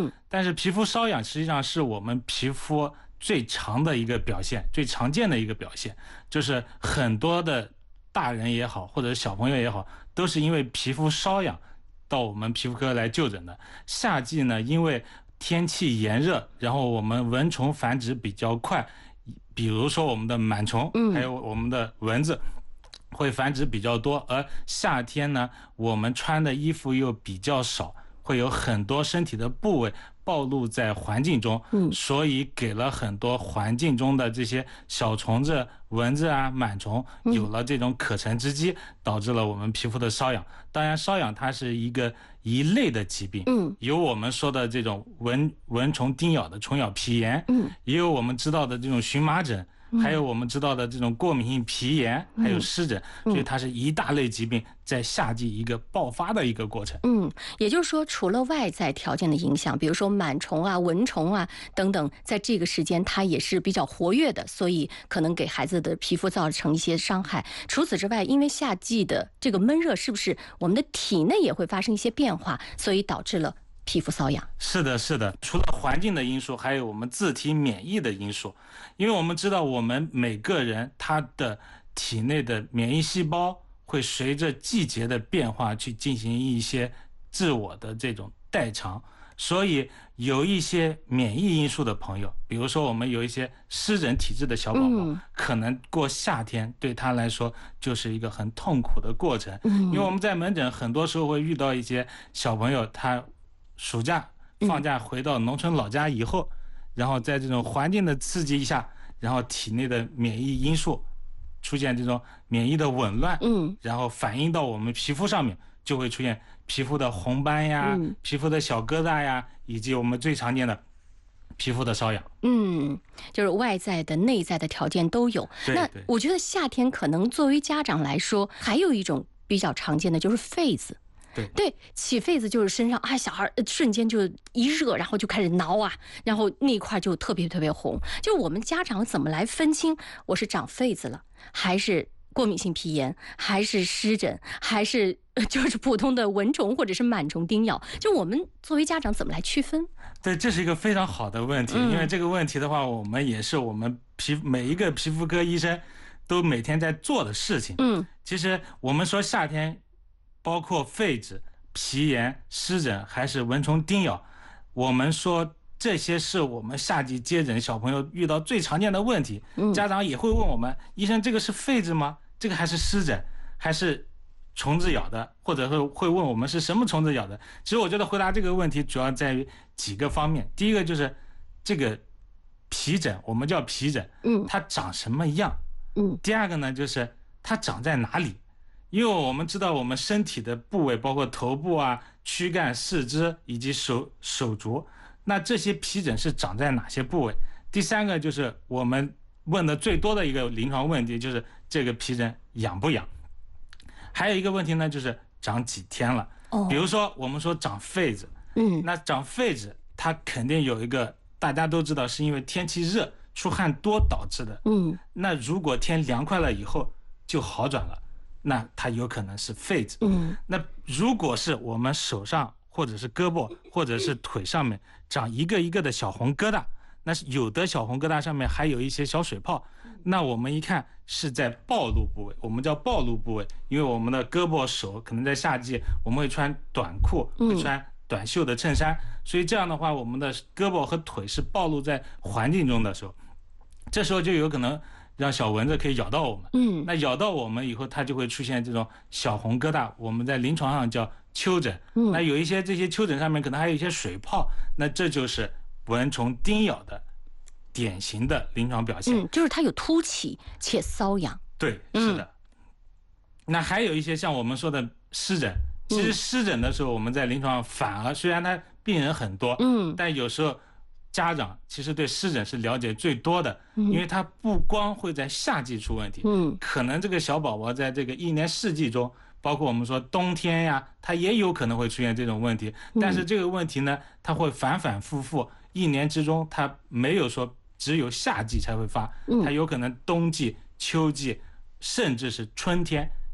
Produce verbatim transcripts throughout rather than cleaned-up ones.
嗯， 但是皮肤瘙痒实际上是我们皮肤最常的一个表现，最常见的一个表现，就是很多的大人也好，或者小朋友也好，都是因为皮肤瘙痒到我们皮肤科来就诊的。夏季呢，因为天气炎热，然后我们蚊虫繁殖比较快，比如说我们的螨虫，还有我们的蚊子会繁殖比较多，而夏天呢，我们穿的衣服又比较少，会有很多身体的部位暴露在环境中，嗯，所以给了很多环境中的这些小虫子、蚊子啊、螨虫有了这种可乘之机，导致了我们皮肤的瘙痒。当然，瘙痒它是一个一类的疾病，嗯，有我们说的这种蚊蚊虫叮咬的虫咬皮炎，嗯，也有我们知道的这种荨麻疹。还有我们知道的这种过敏性皮炎，还有湿疹，所以它是一大类疾病在夏季一个爆发的一个过程。 嗯，也就是说，除了外在条件的影响，比如说螨虫啊、蚊虫啊等等，在这个时间它也是比较活跃的，所以可能给孩子的皮肤造成一些伤害。除此之外，因为夏季的这个闷热，是不是我们的体内也会发生一些变化，所以导致了皮肤瘙痒？ 是的，是的，除了环境的因素，还有我们自体免疫的因素。因为我们知道，我们每个人他的体内的免疫细胞会随着季节的变化去进行一些自我的这种代偿，所以有一些免疫因素的朋友，比如说我们有一些湿疹体质的小宝宝，嗯、可能过夏天对他来说就是一个很痛苦的过程。嗯、因为我们在门诊很多时候会遇到一些小朋友，他暑假放假回到农村老家以后，嗯、然后在这种环境的刺激下，然后体内的免疫因素出现这种免疫的紊乱，嗯，然后反映到我们皮肤上面，就会出现皮肤的红斑呀、嗯、皮肤的小疙瘩呀，以及我们最常见的皮肤的瘙痒。 嗯，就是外在的、内在的条件都有。那我觉得夏天可能作为家长来说，还有一种比较常见的就是痱子。 对对，起痱子就是身上啊，小孩瞬间就一热，然后就开始挠啊，然后那块就特别特别红。就我们家长怎么来分清我是长痱子了，还是过敏性皮炎，还是湿疹，还是就是普通的蚊虫或者是螨虫叮咬？就我们作为家长怎么来区分？ 对，这是一个非常好的问题，嗯、因为这个问题的话，我们也是我们皮每一个皮肤科医生都每天在做的事情。嗯，其实我们说夏天。包括痱子、皮炎、湿疹还是蚊虫叮咬，我们说这些是我们夏季接诊小朋友遇到最常见的问题。嗯、家长也会问我们，医生，这个是痱子吗？这个还是湿疹，还是虫子咬的？或者会会问我们是什么虫子咬的？其实我觉得回答这个问题主要在于几个方面。第一个就是这个皮疹，我们叫皮疹，嗯，它长什么样？嗯。第二个呢，就是它长在哪里？因为我们知道我们身体的部位包括头部啊、躯干、四肢以及手手足，那这些皮疹是长在哪些部位？第三个就是我们问的最多的一个临床问题，就是这个皮疹痒不痒？还有一个问题呢，就是长几天了。哦，比如说我们说长痱子，嗯，那长痱子它肯定有一个大家都知道是因为天气热、出汗多导致的。嗯，那如果天凉快了以后就好转了。那它有可能是痱子。嗯，那如果是我们手上或者是胳膊或者是腿上面长一个一个的小红疙瘩，那有的小红疙瘩上面还有一些小水泡，那我们一看是在暴露部位，我们叫暴露部位，因为我们的胳膊手可能在夏季我们会穿短裤，会穿短袖的衬衫，所以这样的话我们的胳膊和腿是暴露在环境中的时候，这时候就有可能让小蚊子可以咬到我们，嗯，那咬到我们以后，它就会出现这种小红疙瘩，我们在临床上叫丘疹。嗯，那有一些这些丘疹上面可能还有一些水泡，那这就是蚊虫叮咬的典型的临床表现。 嗯，就是它有凸起且瘙痒。 对，是的。嗯、那还有一些像我们说的湿疹，其实湿疹的时候，我们在临床上反而虽然它病人很多，嗯，但有时候家长其实对湿疹是了解最多的，因为它不光会在夏季出问题，嗯，可能这个小宝宝在这个一年四季中，包括我们说冬天呀，它也有可能会出现这种问题。但是这个问题呢，它会反反复复，一年之中它没有说只有夏季才会发，它有可能冬季、秋季，甚至是春天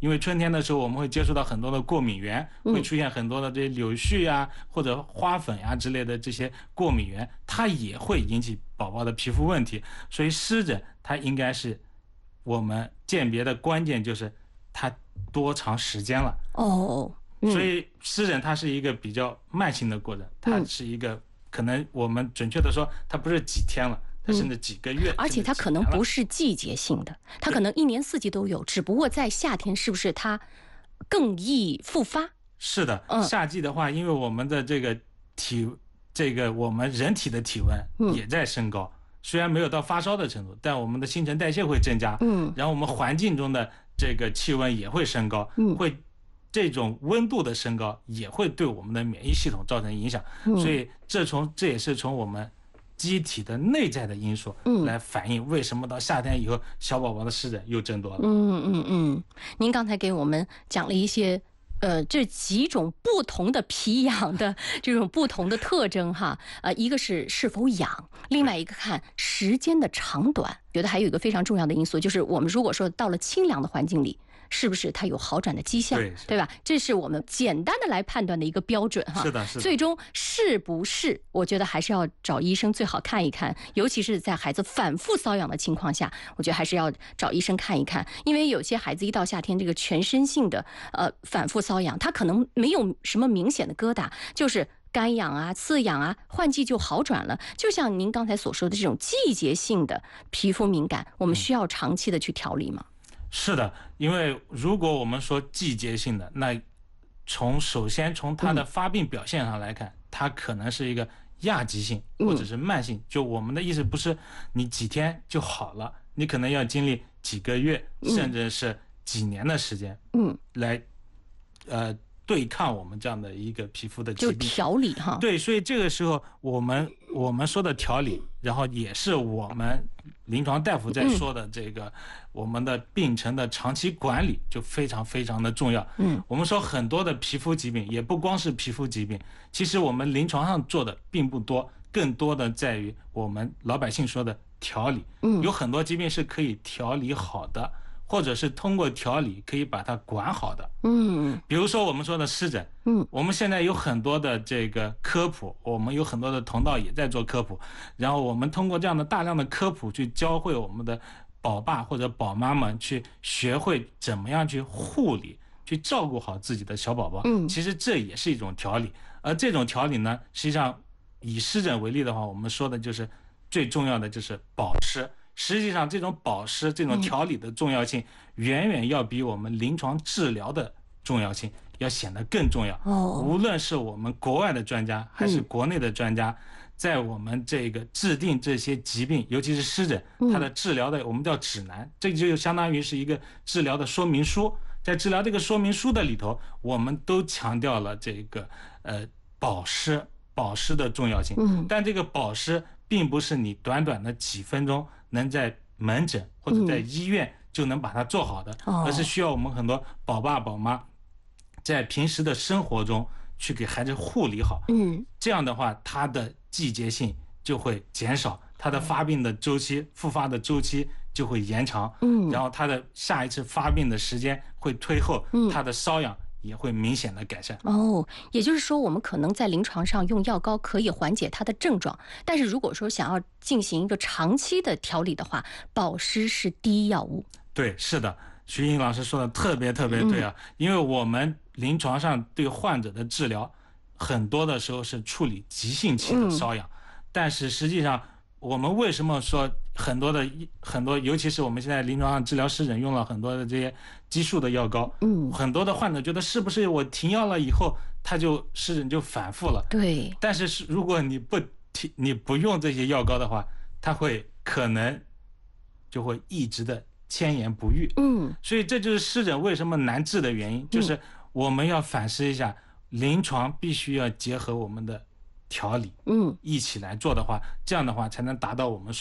因为春天的时候我们会接触到很多的过敏源，会出现很多的这些柳絮啊或者花粉呀、啊、之类的这些过敏源，它也会引起宝宝的皮肤问题。所以湿疹它应该是我们鉴别的关键，就是它多长时间了哦。 所以湿疹它是一个比较慢性的过程，它是一个可能我们准确的说它不是几天了，它甚至几个月、 嗯、而且它可能不是季节性的，它可能一年四季都有，只不过在夏天是不是它更易复发？ 是的，夏季的话，因为我们的这个体这个我们人体的体温也在升高、嗯、虽然没有到发烧的程度，但我们的新陈代谢会增加，嗯，然后我们环境中的这个气温也会升高，嗯，会这种温度的升高也会对我们的免疫系统造成影响，嗯、所以这从这也是从我们机体的内在的因素来反映为什么到夏天以后小宝宝的湿疹又增多了。 嗯嗯嗯，您刚才给我们讲了一些呃这几种不同的皮痒的这种不同的特征哈，呃一个是是否痒，另外一个看时间的长短，觉得还有一个非常重要的因素，就是我们如果说到了清凉的环境里，是不是它有好转的迹象， 对, 对吧？这是我们简单的来判断的一个标准哈。 是的，是的。 最终是不是，我觉得还是要找医生最好看一看，尤其是在孩子反复瘙痒的情况下，我觉得还是要找医生看一看，因为有些孩子一到夏天，这个全身性的呃反复瘙痒，他可能没有什么明显的疙瘩，就是干痒啊、刺痒啊，换季就好转了。就像您刚才所说的这种季节性的皮肤敏感，我们需要长期的去调理吗？ 是的，因为如果我们说季节性的，那从首先从它的发病表现上来看，嗯、它可能是一个亚急性或者是慢性、嗯、就我们的意思不是你几天就好了，你可能要经历几个月、嗯、甚至是几年的时间，嗯，来呃对抗我们这样的一个皮肤的疾病， 就调理哈。 对，所以这个时候我们我们说的调理，然后也是我们临床大夫在说的这个、嗯、我们的病程的长期管理就非常非常的重要。嗯，我们说很多的皮肤疾病也不光是皮肤疾病，其实我们临床上做的并不多，更多的在于我们老百姓说的调理。嗯，有很多疾病是可以调理好的，或者是通过调理可以把它管好的。嗯，比如说我们说的湿疹，嗯，我们现在有很多的这个科普，我们有很多的同道也在做科普，然后我们通过这样的大量的科普去教会我们的宝爸或者宝妈们去学会怎么样去护理，去照顾好自己的小宝宝。嗯，其实这也是一种调理，而这种调理呢，实际上以湿疹为例的话，我们说的就是最重要的就是保湿。实际上这种保湿这种调理的重要性远远要比我们临床治疗的重要性要显得更重要。无论是我们国外的专家还是国内的专家，在我们这个制定这些疾病，尤其是湿疹它的治疗的我们叫指南，这就相当于是一个治疗的说明书，在治疗这个说明书的里头，我们都强调了这个呃保湿保湿的重要性。但这个保湿并不是你短短的几分钟能在门诊或者在医院就能把它做好的，嗯、而是需要我们很多宝爸宝妈在平时的生活中去给孩子护理好。嗯，这样的话，它的季节性就会减少，它的发病的周期、复发的周期就会延长。嗯，然后它的下一次发病的时间会推后，它的瘙痒也会明显的改善。 哦，也就是说我们可能在临床上用药膏可以缓解它的症状，但是如果说想要进行一个长期的调理的话，保湿是第一要务。 对，是的，徐英老师说的特别特别对啊、嗯、因为我们临床上对患者的治疗很多的时候是处理急性期的瘙痒、嗯、但是实际上我们为什么说很多的很多，尤其是我们现在临床上治疗湿疹用了很多的这些激素的药膏，嗯，很多的患者觉得是不是我停药了以后，他就湿疹就反复了？ 对。 但是如果你不停你不用这些药膏的话，它会可能就会一直的迁延不愈。嗯，所以这就是湿疹为什么难治的原因，就是我们要反思一下，临床必须要结合我们的调理，嗯，一起来做的话，这样的话才能达到我们说的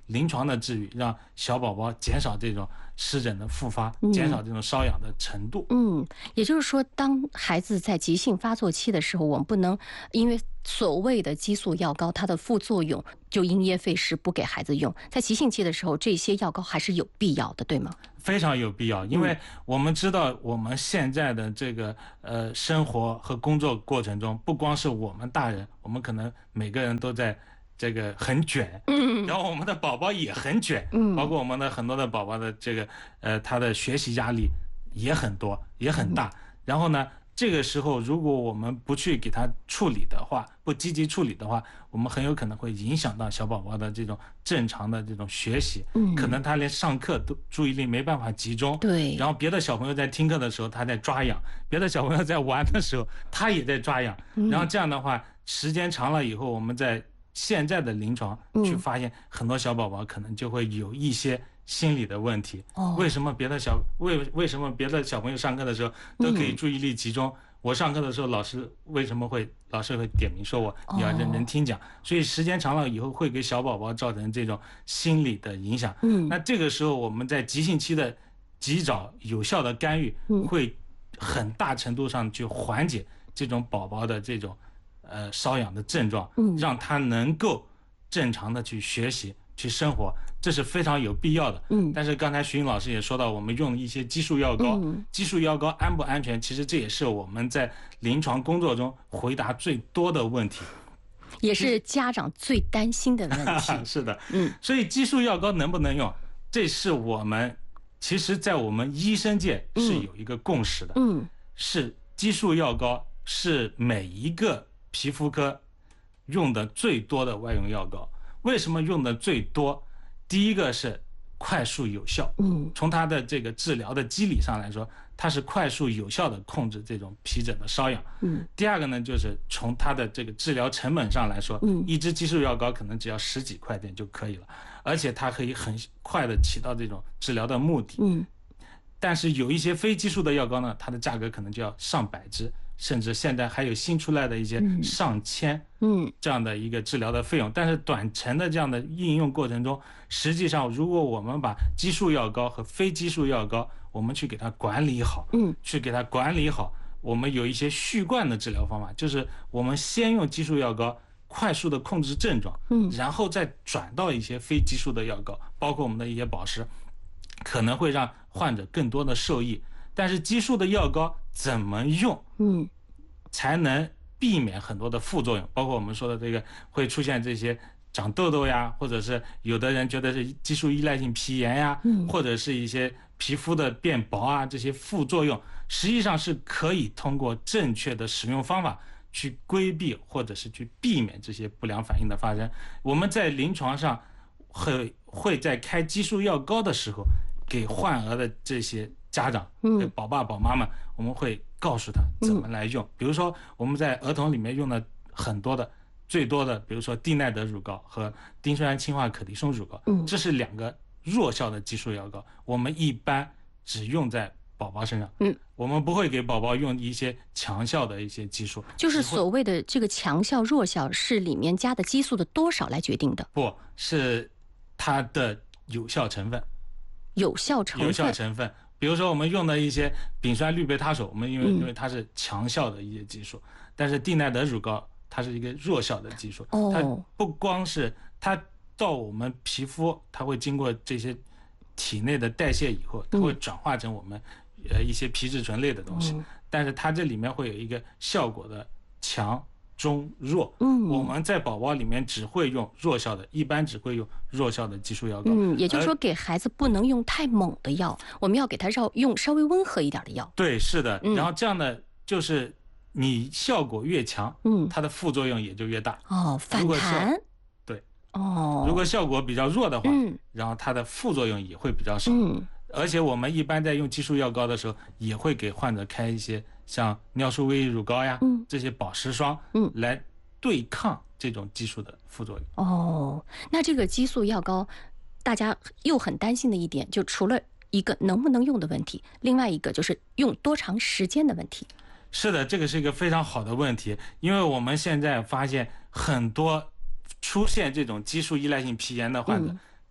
临床的治愈，让小宝宝减少这种湿疹的复发，减少这种瘙痒的程度。 嗯，也就是说，当孩子在急性发作期的时候，我们不能因为所谓的激素药膏它的副作用就因噎废食不给孩子用。在急性期的时候，这些药膏还是有必要的，对吗？ 非常有必要，因为我们知道我们现在的这个呃生活和工作过程中，不光是我们大人，我们可能每个人都在这个很卷，嗯，然后我们的宝宝也很卷，嗯，包括我们的很多的宝宝的这个呃他的学习压力也很多，也很大，然后呢，这个时候如果我们不去给他处理的话，不积极处理的话，我们很有可能会影响到小宝宝的这种正常的这种学习，嗯，可能他连上课都注意力没办法集中， 对， 然后别的小朋友在听课的时候他在抓痒，别的小朋友在玩的时候他也在抓痒，然后这样的话时间长了以后，我们在现在的临床去发现很多小宝宝可能就会有一些心理的问题。哦，为什么别的小为为什么别的小朋友上课的时候都可以注意力集中？嗯，我上课的时候，老师为什么会老师会点名说我你要认真听讲？哦，所以时间长了以后会给小宝宝造成这种心理的影响。嗯，那这个时候我们在急性期的及早有效的干预，会很大程度上去缓解这种宝宝的这种呃瘙痒的症状，嗯，让他能够正常的去学习去生活，这是非常有必要的。嗯，但是刚才徐颖老师也说到，我们用一些激素药膏，嗯，激素药膏安不安全？其实这也是我们在临床工作中回答最多的问题， 也是家长最担心的问题。 是的，嗯，所以激素药膏能不能用？这是我们其实，在我们医生界是有一个共识的，嗯，是激素药膏是每一个皮肤科用的最多的外用药膏。为什么用的最多？第一个是快速有效，嗯，从它的这个治疗的机理上来说，它是快速有效的控制这种皮疹的瘙痒。嗯，第二个呢，就是从它的这个治疗成本上来说，嗯，一支激素药膏可能只要十几块钱就可以了，而且它可以很快的起到这种治疗的目的。嗯，但是有一些非激素的药膏呢，它的价格可能就要上百支。甚至现在还有新出来的一些上千，嗯，这样的一个治疗的费用，但是短程的这样的应用过程中，实际上如果我们把激素药膏和非激素药膏，我们去给它管理好，嗯，去给它管理好，我们有一些序贯的治疗方法，就是我们先用激素药膏快速的控制症状，嗯，然后再转到一些非激素的药膏，包括我们的一些保湿，可能会让患者更多的受益。但是激素的药膏怎么用，嗯，才能避免很多的副作用，包括我们说的这个会出现这些长痘痘呀，或者是有的人觉得是激素依赖性皮炎呀，嗯，或者是一些皮肤的变薄啊，这些副作用实际上是可以通过正确的使用方法去规避或者是去避免这些不良反应的发生。我们在临床上会会在开激素药膏的时候，给患儿的这些家长、嗯，宝爸宝妈们，我们会告诉他怎么来用。嗯，比如说我们在儿童里面用的很多的、最多的，比如说地奈德乳膏和丁酸氢化可的松乳膏，嗯，这是两个弱效的激素药膏，我们一般只用在宝宝身上，嗯，我们不会给宝宝用一些强效的一些激素。 就是所谓的这个强效、弱效，是里面加的激素的多少来决定的？ 不是它的有效成分。 有效成分。 有效成分。比如说我们用的一些丙酸氯贝他手，我们因为、嗯、因为它是强效的一些激素，但是地奈德乳膏它是一个弱效的激素，哦、它不光是它到我们皮肤，它会经过这些体内的代谢以后，它会转化成我们、嗯、呃一些皮质醇类的东西，嗯、但是它这里面会有一个效果的强中弱，嗯，我们在宝宝里面只会用弱效的，一般只会用弱效的激素药膏。 嗯，也就是说给孩子不能用太猛的药，我们要给他用稍微温和一点的药。 对，是的，嗯、然后这样的就是你效果越强，嗯，它的副作用也就越大。 哦，反弹。 对，哦，如果效果比较弱的话，嗯，然后它的副作用也会比较少。嗯，而且我们一般在用激素药膏的时候，也会给患者开一些像尿素微乳膏呀，嗯、这些保湿霜，嗯，来对抗这种激素的副作用。 哦，那这个激素药膏，大家又很担心的一点，就除了一个能不能用的问题，另外一个就是用多长时间的问题。 是的，这个是一个非常好的问题，因为我们现在发现很多出现这种激素依赖性皮炎的患者，嗯、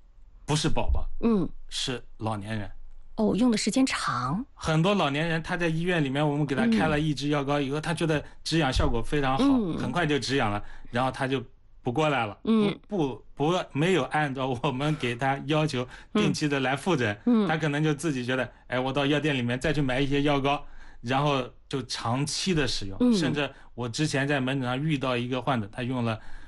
不是宝宝， 嗯， 是老年人。 哦，用的时间长。 很多老年人他在医院里面，我们给他开了抑制药膏以后，嗯、他觉得止痒效果非常好，嗯、很快就止痒了，然后他就不过来了，嗯，不不不没有按照我们给他要求定期的来复诊，嗯，他可能就自己觉得，哎，我到药店里面再去买一些药膏，然后就长期的使用，嗯、甚至我之前在门诊上遇到一个患者，他用了